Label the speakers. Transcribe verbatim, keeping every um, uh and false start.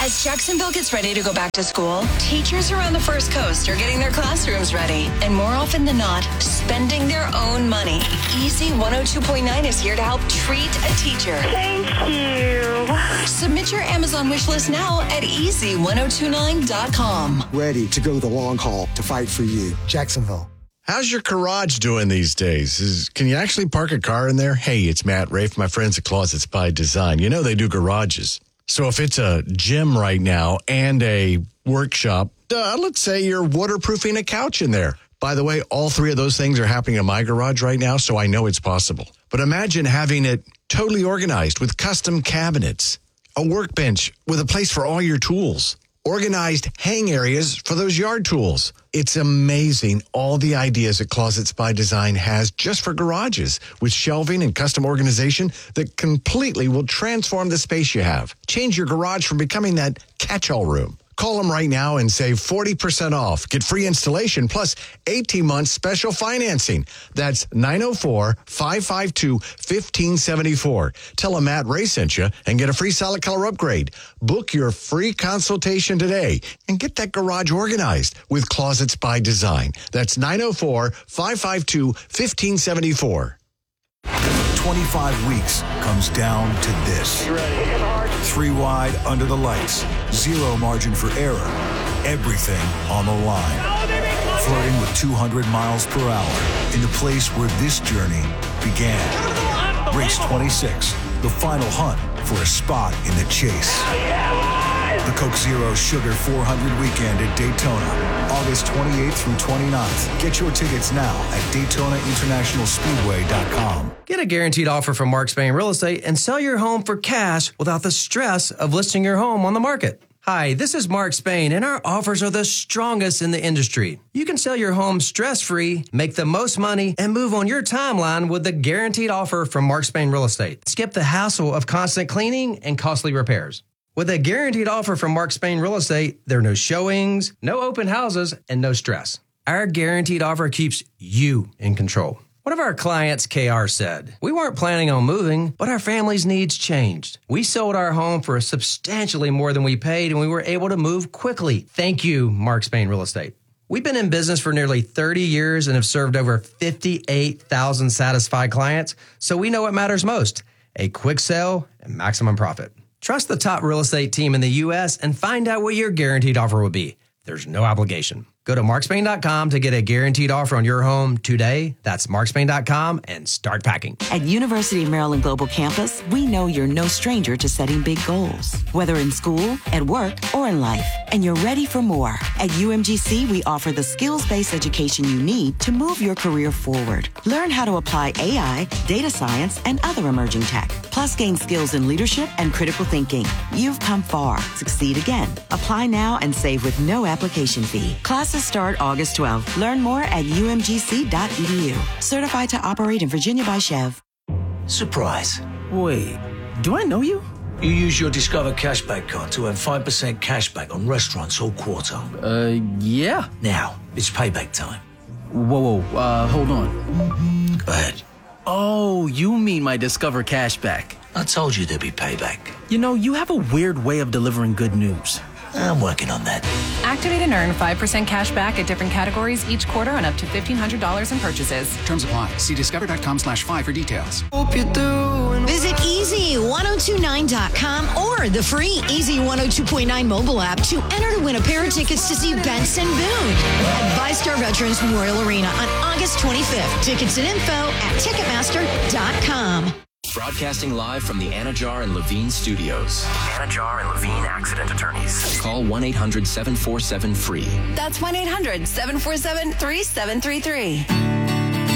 Speaker 1: As Jacksonville gets ready to go back to school, teachers around the First Coast are getting their classrooms ready. And more often than not, spending their own money. Easy one oh two point nine is here to help treat a teacher.
Speaker 2: Thank you.
Speaker 1: Submit your Amazon wish list now at easy ten twenty-nine dot com.
Speaker 3: Ready to go the long haul to fight for you. Jacksonville.
Speaker 4: How's your garage doing these days? Is, can you actually park a car in there? Hey, it's Matt Rafe, my friends at Closets by Design. You know they do garages. So if it's a gym right now and a workshop, uh, let's say you're waterproofing a couch in there. By the way, all three of those things are happening in my garage right now, so I know it's possible. But imagine having it totally organized with custom cabinets, a workbench with a place for all your tools, organized hang areas for those yard tools. It's amazing all the ideas that Closets by Design has just for garages with shelving and custom organization that completely will transform the space you have. Change your garage from becoming that catch-all room. Call them right now and save forty percent off. Get free installation plus eighteen months special financing. That's nine oh four, five five two, one five seven four. Tell them Matt Ray sent you and get a free solid color upgrade. Book your free consultation today and get that garage organized with Closets by Design. That's nine oh four, five five two, one five seven four.
Speaker 5: twenty-five weeks comes down to this. Three wide under the lights. Zero margin for error. Everything on the line. Flirting with two hundred miles per hour in the place where this journey began. Race twenty-six, the final hunt for a spot in the chase. The Coke Zero Sugar four hundred weekend at Daytona, August twenty-eighth through twenty-ninth. Get your tickets now at Daytona International Speedway dot com.
Speaker 6: Get a guaranteed offer from Mark Spain Real Estate and sell your home for cash without the stress of listing your home on the market. Hi, this is Mark Spain, and our offers are the strongest in the industry. You can sell your home stress-free, make the most money, and move on your timeline with the guaranteed offer from Mark Spain Real Estate. Skip the hassle of constant cleaning and costly repairs. With a guaranteed offer from Mark Spain Real Estate, there are no showings, no open houses, and no stress. Our guaranteed offer keeps you in control. One of our clients, K R, said, "We weren't planning on moving, but our family's needs changed. We sold our home for substantially more than we paid, and we were able to move quickly. Thank you, Mark Spain Real Estate." We've been in business for nearly thirty years and have served over fifty-eight thousand satisfied clients, so we know what matters most: a quick sale and maximum profit. Trust the top real estate team in the U S and find out what your guaranteed offer will be. There's no obligation. Go to mark spain dot com to get a guaranteed offer on your home today. That's mark spain dot com and start packing.
Speaker 7: At University of Maryland Global Campus, we know you're no stranger to setting big goals, whether in school, at work, or in life, and you're ready for more. At U M G C, we offer the skills-based education you need to move your career forward. Learn how to apply A I, data science, and other emerging tech, plus gain skills in leadership and critical thinking. You've come far. Succeed again. Apply now and save with no application fee. Classes start August twelfth. Learn more at u m g c dot e d u. Certified to operate in Virginia by Chev.
Speaker 8: Surprise.
Speaker 9: Wait, do I know you?
Speaker 8: You use your Discover Cashback card to earn five percent cashback on restaurants all quarter.
Speaker 9: Uh, yeah.
Speaker 8: Now, it's payback time.
Speaker 9: Whoa, whoa, uh, hold on.
Speaker 8: Go ahead.
Speaker 9: Oh, you mean my Discover Cashback.
Speaker 8: I told you there'd be payback.
Speaker 9: You know, you have a weird way of delivering good news.
Speaker 8: I'm working on that.
Speaker 10: Activate and earn five percent cash back at different categories each quarter on up to fifteen hundred dollars in purchases.
Speaker 11: Terms apply. See discover dot com slash five for details.
Speaker 1: Hope you're doing. Visit easy ten twenty-nine dot com or the free Easy one oh two point nine mobile app to enter to win a pair of tickets to see Benson Boone at VyStar Veterans Memorial Arena on August twenty-fifth. Tickets and info at ticketmaster dot com.
Speaker 12: Broadcasting live from the Anajar and Levine studios.
Speaker 13: Anajar and Levine Accident Attorneys.
Speaker 12: Call one eight hundred seven four seven free.
Speaker 1: That's one eight hundred seven four seven three seven three three.